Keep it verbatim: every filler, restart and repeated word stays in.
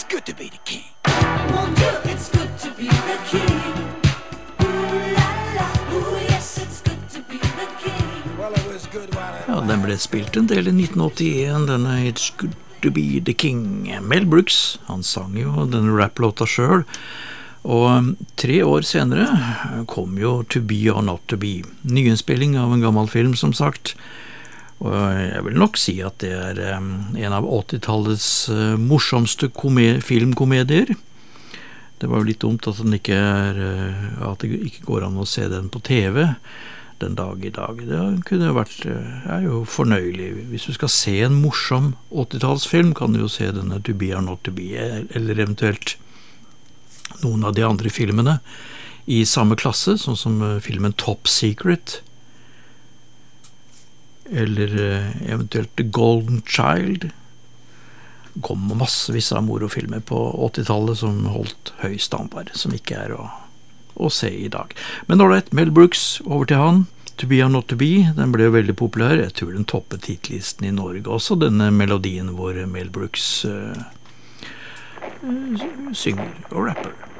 good to be the king. Mon Dieu, it's good to be the king. Ooh la la, ooh yes, it's good to be the king. Well, it was good while it Ja, den ble spilt en del i nitten åttien, denne It's Good to Be the King. Mel Brooks, han sang jo denne rap-låta selv, og tre år senere kom jo To Be or Not To Be, nyinnspilling av en gammel film som sagt, og jeg vil nok si at det er en av åttitallets morsomste kome- filmkomedier. Det var jo litt dumt at, den ikke er, at det ikke går an å se den på T V den dag i dag. Det kunne jo vært, er jo fornøyelig. Hvis du skal se en morsom åttitallsfilm, kan du jo se denne To Be or Not To Be, eller eventuelt noen av de andre filmene i samme klasse, sånn som filmen Top Secret, eller eventuelt The Golden Child. Det kom massevis av morofilmer på åttitallet som holdt høy standard, som ikke er å, å se i dag. Men nå er det Mel Brooks, over til han. To Be or Not To Be, den ble jo veldig populær. Jeg tror den toppet hitlisten i Norge også, denne melodien hvor Mel Brooks uh, uh, synger og rapper.